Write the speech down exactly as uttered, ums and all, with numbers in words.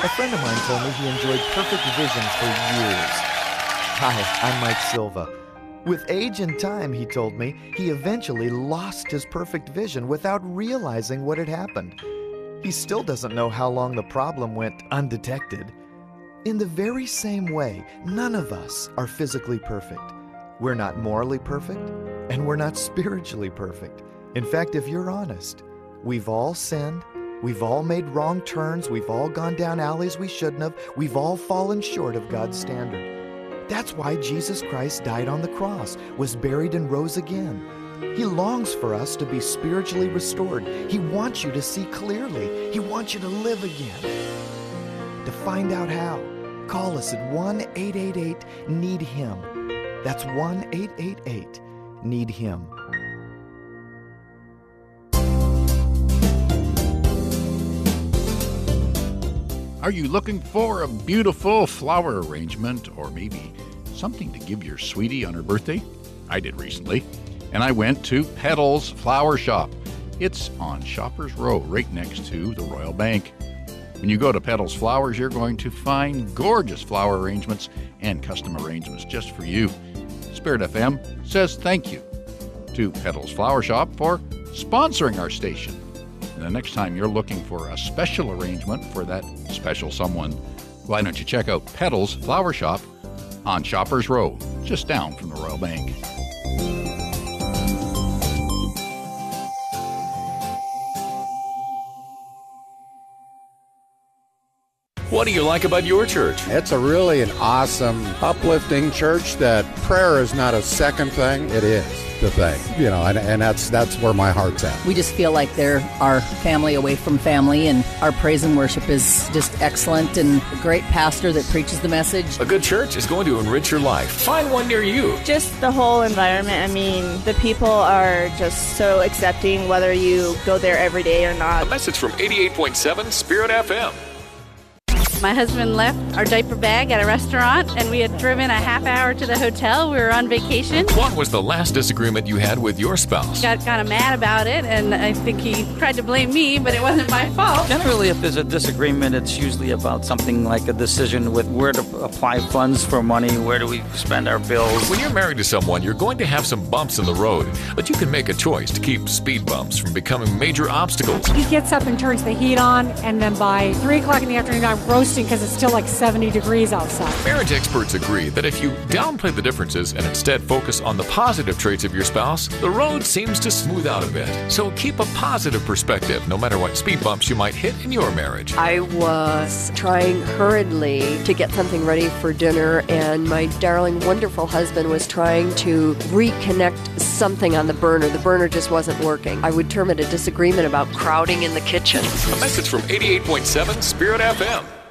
A friend of mine told me he enjoyed perfect vision for years. Hi, I'm Mike Silva. With age and time, he told me, he eventually lost his perfect vision without realizing what had happened. He still doesn't know how long the problem went undetected. In the very same way, none of us are physically perfect. We're not morally perfect, and we're not spiritually perfect. In fact, if you're honest, we've all sinned, we've all made wrong turns, we've all gone down alleys we shouldn't have, we've all fallen short of God's standard. That's why Jesus Christ died on the cross, was buried and rose again. He longs for us to be spiritually restored. He wants you to see clearly. He wants you to live again. To find out how, call us at one eight eight eight need him. That's one eight eight eight need him. Are you looking for a beautiful flower arrangement or maybe something to give your sweetie on her birthday? I did recently, and I went to Petals Flower Shop. It's on Shoppers Row, right next to the Royal Bank. When you go to Petals Flowers, you're going to find gorgeous flower arrangements and custom arrangements just for you. Spirit F M says thank you to Petals Flower Shop for sponsoring our station. And the next time you're looking for a special arrangement for that special someone, why don't you check out Petals Flower Shop on Shoppers Row, just down from the Royal Bank. What do you like about your church? It's a really an awesome, uplifting church that prayer is not a second thing. It is the thing, you know, and, and that's that's where my heart's at. We just feel like they're our family away from family, and our praise and worship is just excellent, and a great pastor that preaches the message. A good church is going to enrich your life. Find one near you. Just the whole environment. I mean, the people are just so accepting whether you go there every day or not. A message from eighty-eight point seven Spirit F M. My husband left our diaper bag at a restaurant, and we had driven a half hour to the hotel. We were on vacation. What was the last disagreement you had with your spouse? Got kind of mad about it, and I think he tried to blame me, but it wasn't my fault. Generally, if there's a disagreement, it's usually about something like a decision with where to apply funds for money, where do we spend our bills. When you're married to someone, you're going to have some bumps in the road, but you can make a choice to keep speed bumps from becoming major obstacles. He gets up and turns the heat on, and then by three o'clock in the afternoon, I'm roasting because it's still like seventy degrees outside. Marriage experts agree that if you downplay the differences and instead focus on the positive traits of your spouse, the road seems to smooth out a bit. So keep a positive perspective no matter what speed bumps you might hit in your marriage. I was trying hurriedly to get something ready for dinner, and my darling, wonderful husband was trying to reconnect something on the burner. The burner just wasn't working. I would term it a disagreement about crowding in the kitchen. A message from eighty-eight point seven Spirit F M.